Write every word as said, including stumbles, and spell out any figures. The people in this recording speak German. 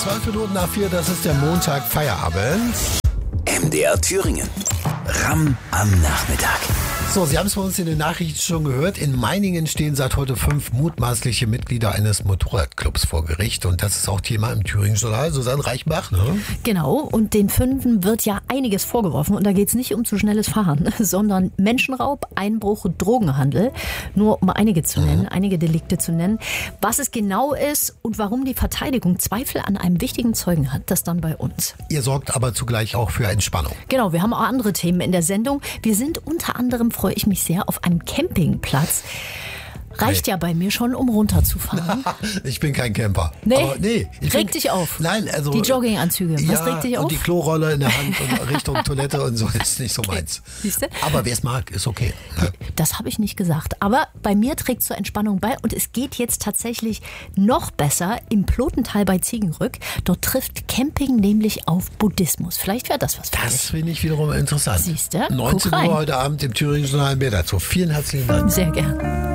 Zwölf Minuten nach vier, das ist der Montag, Feierabend. M D R Thüringen. Ramm am Nachmittag. So, Sie haben es bei uns in den Nachrichten schon gehört. In Meiningen stehen seit heute fünf mutmaßliche Mitglieder eines Motorradclubs vor Gericht. Und das ist auch Thema im Thüringen-Journal. Susanne Reichenbach, ne? Genau, und den Fünfen wird ja einiges vorgeworfen. Und da geht es nicht um zu schnelles Fahren, sondern Menschenraub, Einbruch, Drogenhandel. Nur um einige zu nennen, mhm. einige Delikte zu nennen. Was es genau ist und warum die Verteidigung Zweifel an einem wichtigen Zeugen hat, das dann bei uns. Ihr sorgt aber zugleich auch für Entspannung. Genau, wir haben auch andere Themen in der Sendung. Wir sind unter anderem, freue ich mich sehr, auf einem Campingplatz. Reicht nee. ja bei mir schon, um runterzufahren. Ich bin kein Camper. Nee, aber nee ich regt bin, dich auf. Nein, also... Die Jogginganzüge, was ja, regt dich auf? und die Klorolle in der Hand und Richtung Toilette und so, ist nicht so okay. meins. Siehste? Aber wer es mag, ist okay. Ne? Das habe ich nicht gesagt. Aber bei mir trägt zur Entspannung bei und es geht jetzt tatsächlich noch besser im Plotental bei Ziegenrück. Dort trifft Camping nämlich auf Buddhismus. Vielleicht wäre das was für Das dich. finde ich wiederum interessant. Siehste? neunzehn Uhr heute Abend im Thüringen Journal mehr dazu. Vielen herzlichen Dank. Sehr gern.